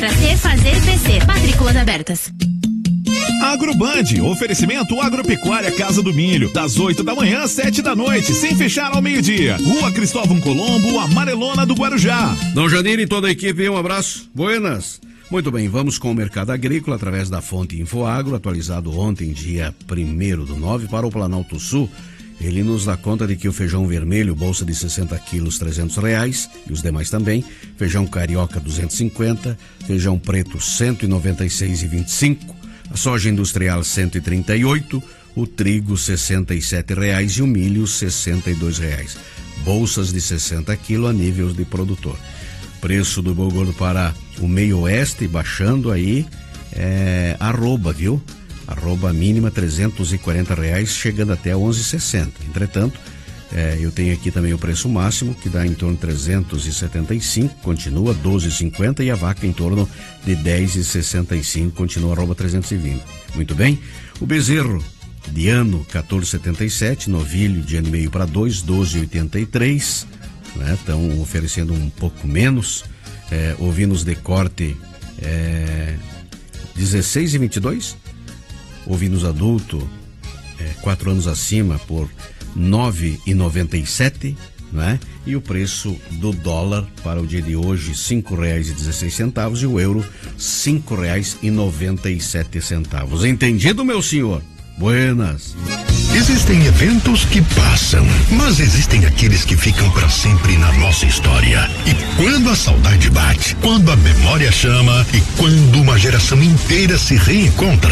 letra T, fazer PC. Matrículas abertas. Agroband, oferecimento Agropecuária Casa do Milho, das 8 da manhã às 7 da noite, sem fechar ao meio-dia. Rua Cristóvão Colombo, Amarelona do Guarujá. Dom Janir e toda a equipe, um abraço. Buenas. Muito bem, vamos com o mercado agrícola através da fonte Infoagro, atualizado ontem, dia 1º/9, para o Planalto Sul. Ele nos dá conta de que o feijão vermelho, bolsa de 60 quilos, R$300, e os demais também. Feijão carioca, 250. Feijão preto, 196,25. A soja industrial, 138. O trigo, R$67 e o milho, R$62. Bolsas de 60 quilos a níveis de produtor. Preço do boi gordo para o meio oeste, baixando aí, arroba, viu? Arroba mínima R$340, chegando até R$11,60. Entretanto, eu tenho aqui também o preço máximo, que dá em torno de 375, continua R$12,50, e a vaca em torno de R$10,65, continua arroba 320. Muito bem. O bezerro de ano, R$14,77, novilho de ano e meio para 2, R$12,83, né? Estão oferecendo um pouco menos. Ovinos de corte, R$16,22. Ovinos adulto, 4 anos acima, por R$9,97, né? E o preço do dólar para o dia de hoje, R$5,16, e o euro, R$5,97. Entendido, meu senhor? Buenas. Existem eventos que passam, mas existem aqueles que ficam para sempre na nossa história. E quando a saudade bate, quando a memória chama e quando uma geração inteira se reencontra,